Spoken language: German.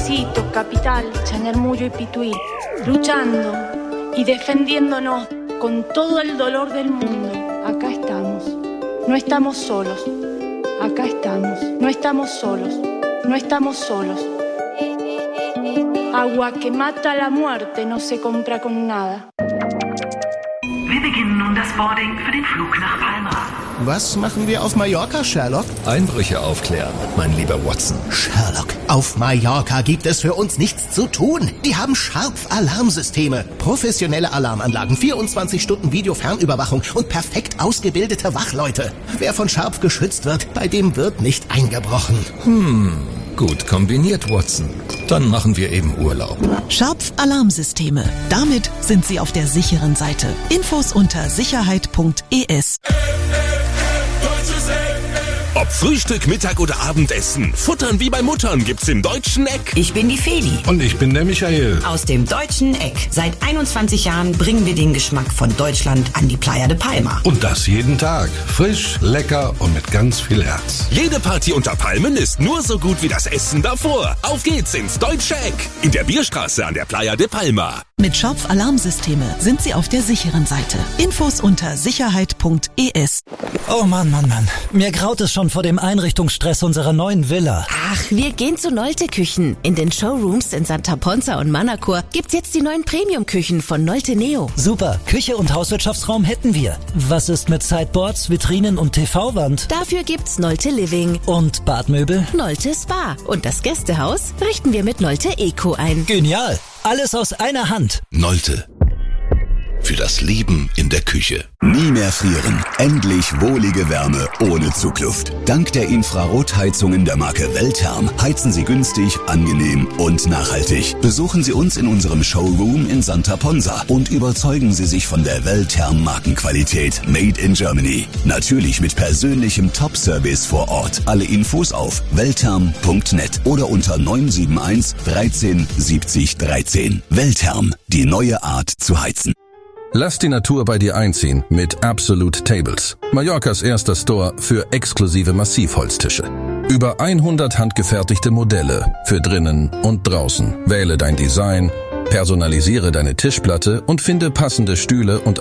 Montecito, Capital, Chañarmullo y Pituí, luchando y defendiéndonos con todo el dolor del mundo. Acá estamos, no estamos solos, acá estamos, no estamos solos, no estamos solos. Agua que mata a la muerte no se compra con nada. Wir beginnen nun das Boarding für den Flug nach Palma. Was machen wir auf Mallorca, Sherlock? Einbrüche aufklären, mein lieber Watson. Sherlock, auf Mallorca gibt es für uns nichts zu tun. Die haben Sharp-Alarmsysteme, professionelle Alarmanlagen, 24 Stunden Videofernüberwachung und perfekt ausgebildete Wachleute. Wer von Sharp geschützt wird, bei dem wird nicht eingebrochen. Gut kombiniert, Watson. Dann machen wir eben Urlaub. Sharp-Alarmsysteme. Damit sind Sie auf der sicheren Seite. Infos unter sicherheit.es. Ob Frühstück, Mittag oder Abendessen, Futtern wie bei Muttern gibt's im Deutschen Eck. Ich bin die Feli. Und ich bin der Michael. Aus dem Deutschen Eck. Seit 21 Jahren bringen wir den Geschmack von Deutschland an die Playa de Palma. Und das jeden Tag. Frisch, lecker und mit ganz viel Herz. Jede Party unter Palmen ist nur so gut wie das Essen davor. Auf geht's ins Deutsche Eck. In der Bierstraße an der Playa de Palma. Mit Sharp-Alarmsysteme sind Sie auf der sicheren Seite. Infos unter sicherheit.es. Oh Mann. Mir graut es schon vor dem Einrichtungsstress unserer neuen Villa. Ach, wir gehen zu Nolte Küchen. In den Showrooms in Santa Ponza und Manacor gibt's jetzt die neuen Premium-Küchen von Nolte Neo. Super, Küche und Hauswirtschaftsraum hätten wir. Was ist mit Sideboards, Vitrinen und TV-Wand? Dafür gibt's Nolte Living. Und Badmöbel? Nolte Spa. Und das Gästehaus richten wir mit Nolte Eco ein. Genial! Alles aus einer Hand. Nolte. Für das Leben in der Küche. Nie mehr frieren. Endlich wohlige Wärme ohne Zugluft. Dank der Infrarotheizungen der Marke Weltherm heizen Sie günstig, angenehm und nachhaltig. Besuchen Sie uns in unserem Showroom in Santa Ponza und überzeugen Sie sich von der Weltherm Markenqualität Made in Germany. Natürlich mit persönlichem Top-Service vor Ort. Alle Infos auf weltherm.net oder unter 971 13 70 13. Weltherm, die neue Art zu heizen. Lass die Natur bei dir einziehen mit Absolute Tables. Mallorcas erster Store für exklusive Massivholztische. Über 100 handgefertigte Modelle für drinnen und draußen. Wähle dein Design, personalisiere deine Tischplatte und finde passende Stühle und